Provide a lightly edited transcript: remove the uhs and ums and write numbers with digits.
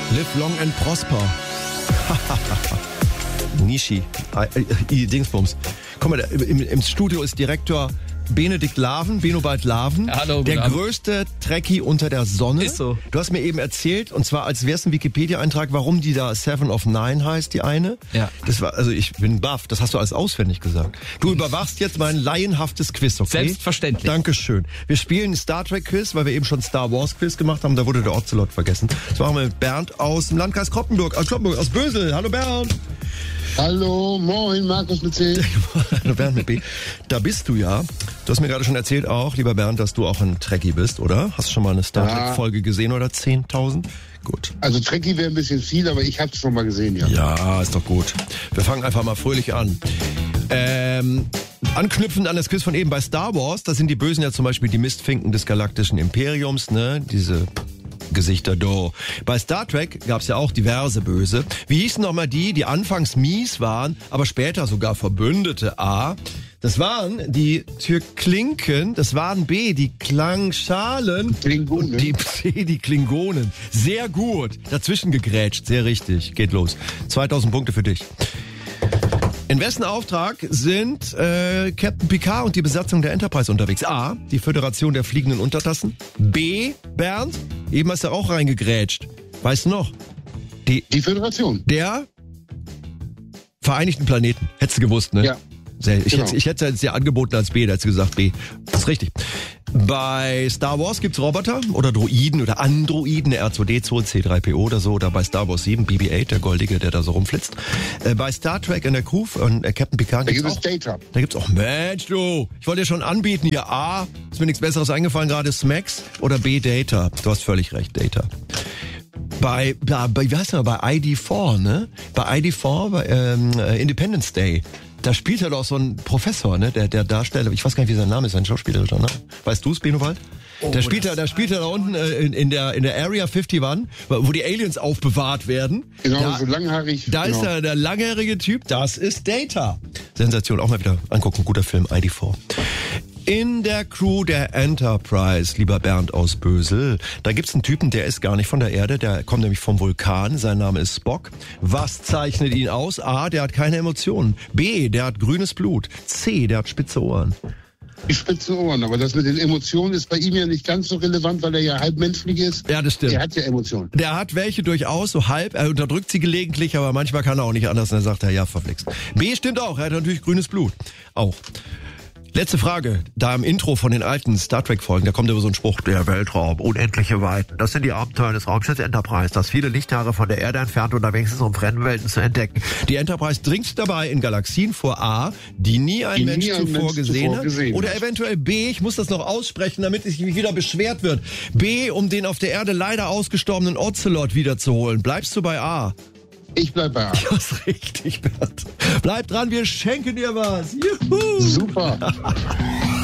Live long and prosper. Nishi. Dingsbums. Guck mal, im Studio ist Direktor Benedikt Laven, Benobald Laven, Hallo, der Abend. größte Trekkie unter der Sonne. Ist so. Du hast mir eben erzählt, und zwar als wär's ein Wikipedia-Eintrag, warum die da Seven of Nine heißt, die eine. Ja. Das war, also ich bin baff, das hast du alles auswendig gesagt. Du überwachst jetzt mein laienhaftes Quiz, okay? Selbstverständlich. Dankeschön. Wir spielen ein Star Trek Quiz, weil wir eben schon Star Wars Quiz gemacht haben, da wurde der Ocelot vergessen. Das machen wir mit Bernd aus dem Landkreis Kloppenburg, aus Bösel. Hallo Bernd. Hallo, moin, Markus mit C. Hallo Bernd mit B. Da bist du ja. Du hast mir gerade schon erzählt auch, lieber Bernd, dass du auch ein Trekkie bist, oder? Hast du schon mal eine Star Trek Folge gesehen oder 10.000? Gut. Also Trekkie wäre ein bisschen viel, aber ich hab's schon mal gesehen, ja. Ja, ist doch gut. Wir fangen einfach mal fröhlich an. Anknüpfend an das Quiz von eben bei Star Wars, da sind die Bösen ja zum Beispiel die Mistfinken des galaktischen Imperiums, ne? Diese Gesichter do. Bei Star Trek gab's ja auch diverse Böse. Wie hießen nochmal die anfangs mies waren, aber später sogar Verbündete? A. Das waren die Türklinken, das waren B, die Klangschalen. Klingonen. Und die C, die Klingonen. Sehr gut. Dazwischen gegrätscht, sehr richtig. Geht los. 2000 Punkte für dich. In wessen Auftrag sind Captain Picard und die Besatzung der Enterprise unterwegs? A, die Föderation der fliegenden Untertassen. B, Bernd, eben hast du auch reingegrätscht. Weißt du noch? Die Föderation. Der Vereinigten Planeten. Hättest du gewusst, ne? Ja. Ich hätte es dir angeboten als B, da hättest du gesagt B. Das ist richtig. Bei Star Wars gibt's Roboter oder Droiden oder Androiden, R2D2, C3PO oder so, oder bei Star Wars 7 BB-8, der Goldige, der da so rumflitzt. Bei Star Trek in der Crew und Captain Picard Da gibt's gibt es auch. Data. Da gibt's auch, Mensch du, ich wollte dir schon anbieten, hier A, ist mir nichts Besseres eingefallen gerade, Smax oder B, Data. Du hast völlig recht, Data. Bei wie heißt der, bei ID4, ne? Bei ID4, bei Independence Day. Da spielt er doch so ein Professor, ne? Der Darsteller, ich weiß gar nicht, wie sein Name ist, ein Schauspieler, ne? Weißt du es, Benowald? Da spielt er da unten in der Area 51, wo die Aliens aufbewahrt werden. Genau, so langhaarig. Da genau. ist der langhaarige Typ, das ist Data. Sensation, auch mal wieder angucken, guter Film, ID4. In der Crew der Enterprise, lieber Bernd aus Bösel, da gibt's einen Typen, der ist gar nicht von der Erde, der kommt nämlich vom Vulkan, sein Name ist Spock. Was zeichnet ihn aus? A, der hat keine Emotionen. B, der hat grünes Blut. C, der hat spitze Ohren. Die spitze Ohren, aber das mit den Emotionen ist bei ihm ja nicht ganz so relevant, weil er ja halbmenschlich ist. Ja, das stimmt. Er hat ja Emotionen. Der hat welche durchaus, so halb, er unterdrückt sie gelegentlich, aber manchmal kann er auch nicht anders, und dann sagt er, ja, verflixt. B stimmt auch, er hat natürlich grünes Blut. Auch. Letzte Frage. Da im Intro von den alten Star Trek-Folgen, da kommt immer so ein Spruch, der Weltraum, unendliche Weiten. Das sind die Abenteuer des Raumschiffs Enterprise, das viele Lichtjahre von der Erde entfernt unterwegs ist, um fremde Welten zu entdecken. Die Enterprise dringt dabei in Galaxien vor A, die nie ein Mensch zuvor gesehen hat. Oder eventuell B, ich muss das noch aussprechen, damit es nicht wieder beschwert wird. B, um den auf der Erde leider ausgestorbenen Ocelot wiederzuholen. Bleibst du bei A? Ich bleib bei A. Das ist richtig, Bernd. Bleib dran, wir schenken dir was. Juhu! Super.